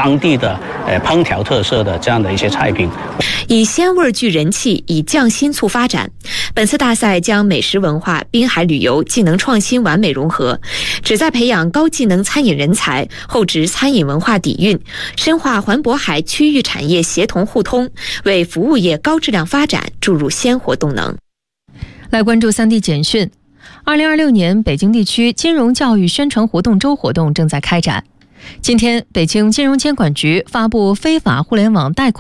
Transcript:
当地的烹调特色的这样的一些菜品。 以鲜味聚人气，以匠心促发展。本次大赛将美食文化、滨海旅游、技能创新完美融合，旨在培养高技能餐饮人才，厚植餐饮文化底蕴，深化环渤海区域产业协同互通，为服务业高质量发展注入鲜活动能。 来关注3D简讯。2026年北京地区金融教育宣传活动周活动正在开展。今天，北京金融监管局发布非法互联网贷款